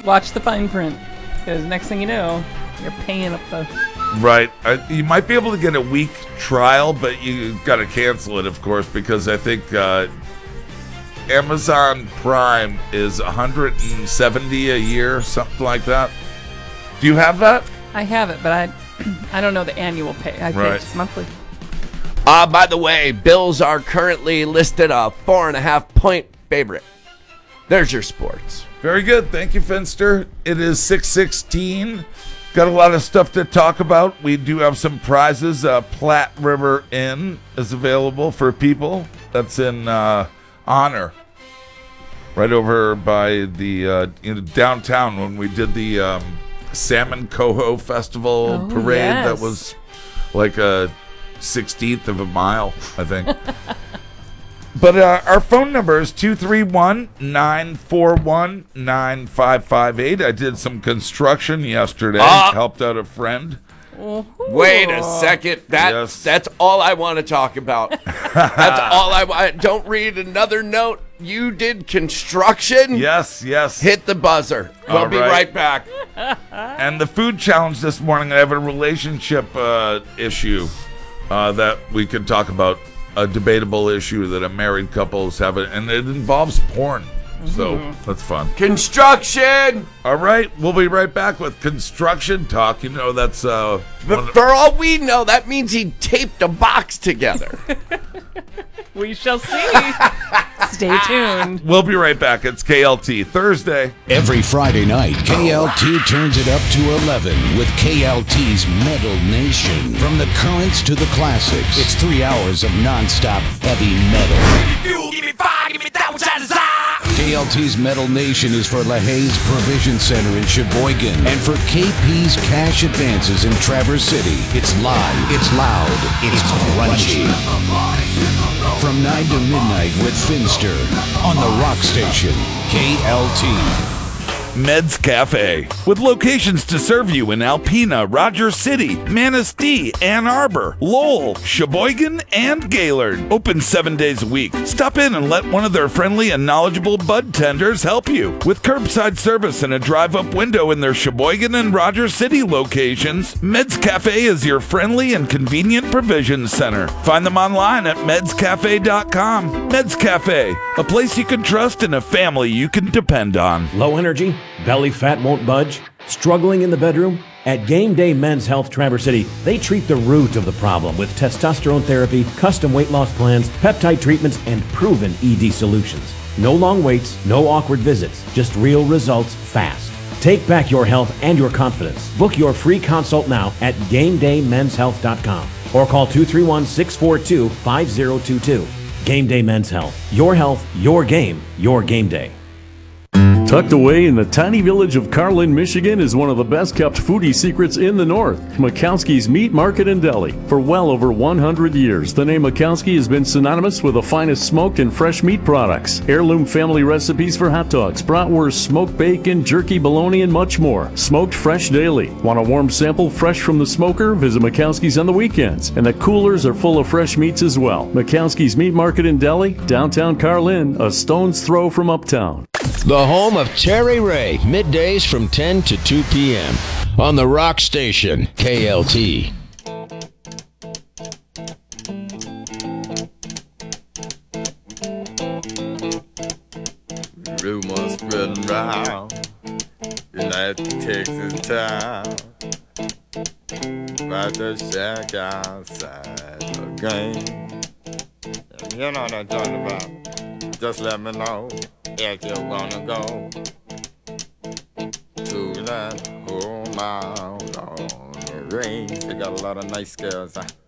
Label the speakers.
Speaker 1: watch the fine print. Because next thing you know, you're paying up the...
Speaker 2: Right. You might be able to get a week trial, but you got to cancel it, of course, because I think Amazon Prime is $170 a year, something like that. Do you have that?
Speaker 1: I have it, but I don't know the annual pay. I pay just monthly.
Speaker 3: By the way, Bills are currently listed a 4.5-point favorite. There's your sports.
Speaker 2: Very good. Thank you, Finster. It is 6:16. Got a lot of stuff to talk about. We do have some prizes. Platte River Inn is available for people. That's in Honor, right over by the downtown when we did the Salmon Coho Festival parade.
Speaker 1: Yes.
Speaker 2: That was like a 1/16 of a mile, I think. But our phone number is 231-941-9558. I did some construction yesterday. Helped out a friend.
Speaker 3: Wait a second. That's all I want to talk about. That's all I want. Don't read another note. You did construction?
Speaker 2: Yes.
Speaker 3: Hit the buzzer. We'll be right back.
Speaker 2: And the food challenge this morning, I have a relationship issue that we could talk about. A debatable issue that a married couple is having, and it involves porn. So that's fun.
Speaker 3: Construction!
Speaker 2: All right, we'll be right back with construction talk. You know, that's...
Speaker 3: For all we know, that means he taped a box together.
Speaker 1: We shall see. Stay tuned.
Speaker 2: We'll be right back. It's KLT Thursday.
Speaker 4: Every Friday night, KLT turns it up to 11 with KLT's Metal Nation. From the currents to the classics, it's 3 hours of nonstop heavy metal.
Speaker 5: Give me fire, give me that which I desire.
Speaker 4: KLT's Metal Nation is for LaHaye's Provision Center in Sheboygan and for KP's Cash Advances in Traverse City. It's live, it's loud, it's crunchy. From 9 to midnight with Finster on the Rock Station, KLT.
Speaker 2: Meds Cafe, with locations to serve you in Alpena, Rogers City, Manistee, Ann Arbor, Lowell, Sheboygan, and Gaylord. Open 7 days a week. Stop in and let one of their friendly and knowledgeable bud tenders help you. With curbside service and a drive-up window in their Sheboygan and Rogers City locations, Meds Cafe is your friendly and convenient provision center. Find them online at medscafe.com. Meds Cafe, a place you can trust and a family you can depend on.
Speaker 6: Low energy? Belly fat won't budge? Struggling in the bedroom? At Game Day Men's Health Traverse City, they treat the root of the problem with testosterone therapy, custom weight loss plans, peptide treatments, and proven ED solutions. No long waits, no awkward visits, just real results fast. Take back your health and your confidence. Book your free consult now at GameDayMen'sHealth.com or call 231-642-5022. Game Day Men's Health. Your health, your game day.
Speaker 7: Tucked away in the tiny village of Carlin, Michigan is one of the best-kept foodie secrets in the North, Mikowski's Meat Market and Deli. For well over 100 years, the name Mikowski has been synonymous with the finest smoked and fresh meat products. Heirloom family recipes for hot dogs, bratwurst, smoked bacon, jerky, bologna, and much more. Smoked fresh daily. Want a warm sample fresh from the smoker? Visit Mikowski's on the weekends. And the coolers are full of fresh meats as well. Mikowski's Meat Market and Deli, downtown Carlin, a stone's throw from uptown.
Speaker 8: The home of Terry Ray, middays from 10 to 2 p.m. on the Rock Station, KLT.
Speaker 9: Rumors spreading around United Texas town about the shack outside the game. You know what I'm talking about. Just let me know if you wanna go to that whole mile on the range. They got a lot of nice girls.